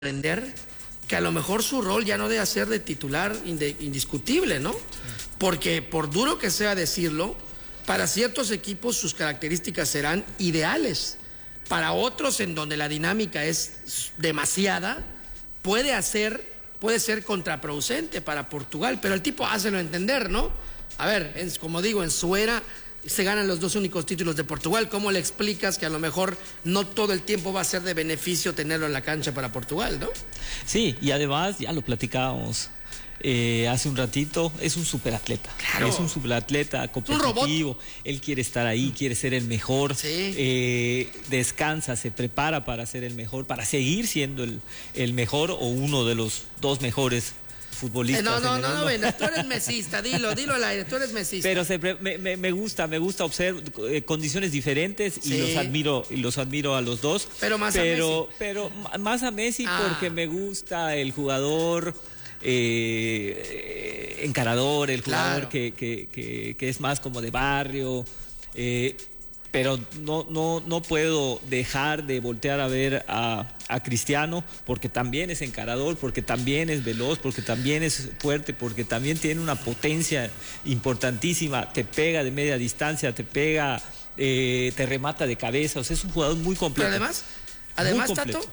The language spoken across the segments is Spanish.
aprender que a lo mejor su rol ya no debe ser de titular indiscutible, ¿no? Porque por duro que sea decirlo, para ciertos equipos sus características serán ideales. Para otros, en donde la dinámica es demasiada, puede ser contraproducente para Portugal, pero el tipo hácelo entender, ¿no? A ver, como digo, en su era se ganan los dos únicos títulos de Portugal. ¿Cómo le explicas que a lo mejor no todo el tiempo va a ser de beneficio tenerlo en la cancha para Portugal, ¿no? Sí, y además, ya lo platicábamos hace un ratito, es un superatleta. Claro. Es un superatleta competitivo. Él quiere estar ahí, quiere ser el mejor. Sí. Descansa, se prepara para ser el mejor, para seguir siendo el mejor o uno de los dos mejores futbolistas. No, venga, tú eres mesista, dilo al aire, tú eres mesista. Pero me gusta observar condiciones diferentes, sí. y los admiro a los dos. Pero más a Messi. Pero más a Messi porque me gusta el jugador encarador, el jugador, claro, que es más como de barrio. Pero no puedo dejar de voltear a ver a Cristiano, porque también es encarador, porque también es veloz, porque también es fuerte, porque también tiene una potencia importantísima, te pega de media distancia, te pega, te remata de cabeza, o sea, es un jugador muy completo. Pero además Tato,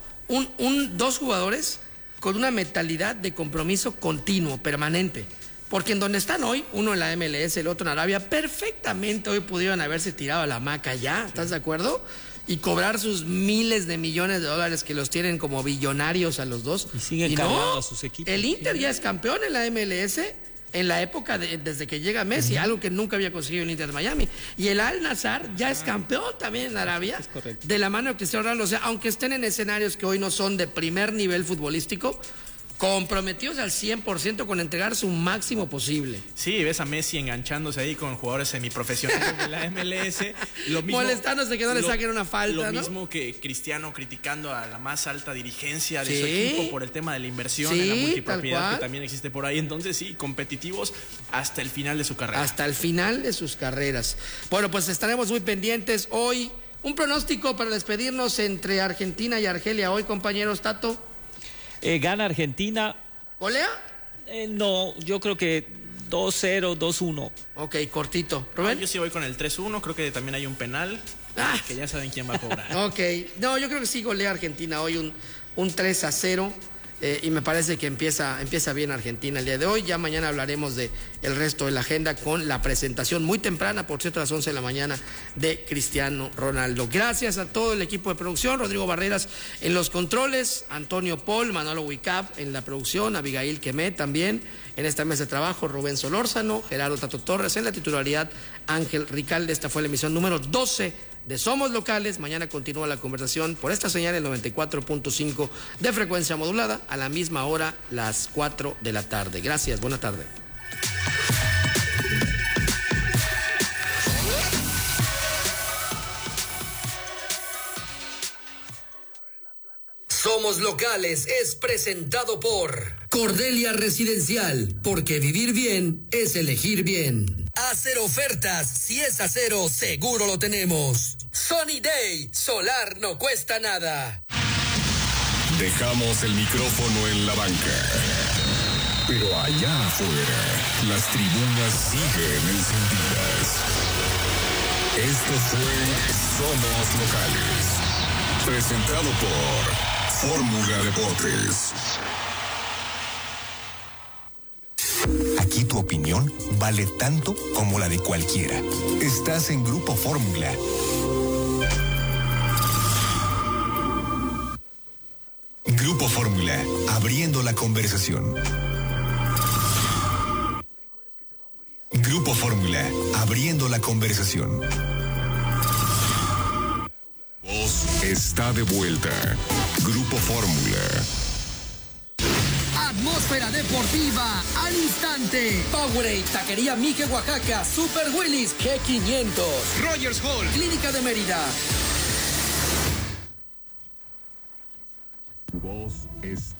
dos jugadores con una mentalidad de compromiso continuo, permanente. Porque en donde están hoy, uno en la MLS, el otro en Arabia, perfectamente hoy pudieron haberse tirado a la hamaca ya, ¿estás de acuerdo? Y cobrar sus miles de millones de dólares que los tienen como billonarios a los dos. Y siguen cargando a sus equipos. El Inter ya es campeón en la MLS en la época desde que llega Messi, algo que nunca había conseguido el Inter de Miami. Y el Al-Nassr ya es campeón también en Arabia, de la mano de Cristiano Ronaldo. O sea, aunque estén en escenarios que hoy no son de primer nivel futbolístico, comprometidos al 100% con entregar su máximo posible. Sí, ves a Messi enganchándose ahí con jugadores semiprofesionales de la MLS. Lo mismo, molestándose que no le saquen una falta, Lo mismo que Cristiano criticando a la más alta dirigencia de sí. su equipo por el tema de la inversión en la multipropiedad que también existe por ahí. Entonces sí, competitivos hasta el final de su carrera. Hasta el final de sus carreras. Bueno, pues estaremos muy pendientes hoy. Un pronóstico para despedirnos entre Argentina y Argelia hoy, compañeros. Tato. Gana Argentina. ¿Golea? No, yo creo que 2-0, 2-1. Ok, cortito. ¿Rubén? Yo sí voy con el 3-1, creo que también hay un penal, que ya saben quién va a cobrar. Ok, no, yo creo que sí golea Argentina hoy un 3-0. Y me parece que empieza bien Argentina el día de hoy. Ya mañana hablaremos de el resto de la agenda con la presentación muy temprana, por cierto, a las 11 de la mañana, de Cristiano Ronaldo. Gracias a todo el equipo de producción, Rodrigo Barreras en los controles, Antonio Paul, Manolo Wicap en la producción, Abigail Quemé también en esta mesa de trabajo, Rubén Solórzano, Gerardo Tato Torres en la titularidad, Ángel Ricalde. Esta fue la emisión número 12 de Somos Locales. Mañana continúa la conversación por esta señal, el 94.5 de frecuencia modulada, a la misma hora, las 4 de la tarde. Gracias, buena tarde. Somos Locales es presentado por Cordelia Residencial, porque vivir bien es elegir bien. Hacer ofertas, si es acero, seguro lo tenemos. Sunny Day, solar no cuesta nada. Dejamos el micrófono en la banca, pero allá afuera, las tribunas siguen encendidas. Esto fue Somos Locales, presentado por Fórmula Deportes. Aquí tu opinión vale tanto como la de cualquiera. Estás en Grupo Fórmula. Grupo Fórmula, abriendo la conversación. Grupo Fórmula, abriendo la conversación. Voz está de vuelta. Grupo Fórmula. Atmósfera deportiva al instante. Powerade, Taquería Mije, Oaxaca, Super Willis, G500, Rogers Hall, Clínica de Mérida. Voz es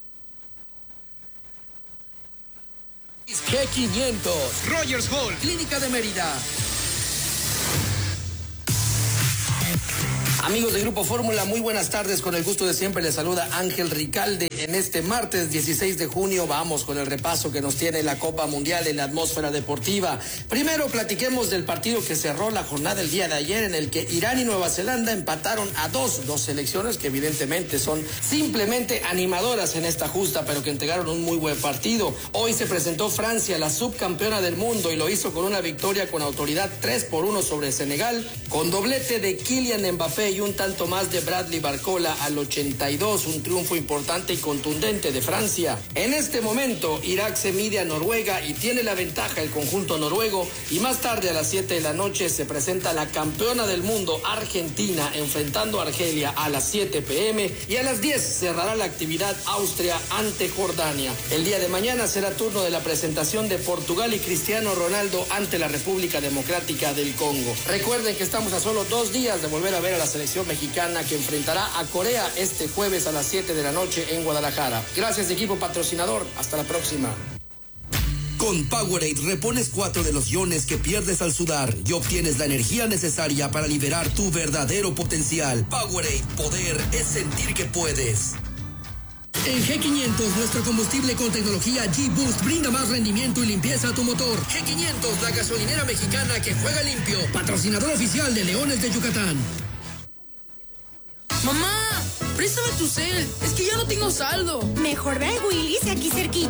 G500, Rogers Hall, Clínica de Mérida. Amigos de Grupo Fórmula, muy buenas tardes. Con el gusto de siempre les saluda Ángel Ricalde. En este martes 16 de junio vamos con el repaso que nos tiene la Copa Mundial en la atmósfera deportiva. Primero platiquemos del partido que cerró la jornada el día de ayer, en el que Irán y Nueva Zelanda empataron a dos selecciones que evidentemente son simplemente animadoras en esta justa, pero que entregaron un muy buen partido. Hoy se presentó Francia, la subcampeona del mundo, y lo hizo con una victoria con autoridad 3-1 sobre Senegal, con doblete de Kylian Mbappé y un tanto más de Bradley Barcola al 82, un triunfo importante y contundente de Francia. En este momento, Irak se mide a Noruega y tiene la ventaja el conjunto noruego, y más tarde a las 7 de la noche se presenta la campeona del mundo, Argentina, enfrentando a Argelia a las 7 p.m. y a las 10 cerrará la actividad Austria ante Jordania. El día de mañana será turno de la presentación de Portugal y Cristiano Ronaldo ante la República Democrática del Congo. Recuerden que estamos a solo 2 días de volver a ver a la selección mexicana, que enfrentará a Corea este jueves a las 7 de la noche en Guadalajara. Gracias, equipo patrocinador. Hasta la próxima. Con Powerade repones 4 de los iones que pierdes al sudar y obtienes la energía necesaria para liberar tu verdadero potencial. Powerade, poder es sentir que puedes. En G500, nuestro combustible con tecnología G-Boost brinda más rendimiento y limpieza a tu motor. G500, la gasolinera mexicana que juega limpio. Patrocinador oficial de Leones de Yucatán. ¡Mamá! ¡Préstame tu cel! ¡Es que ya no tengo saldo! Mejor ve al Willy's aquí cerquita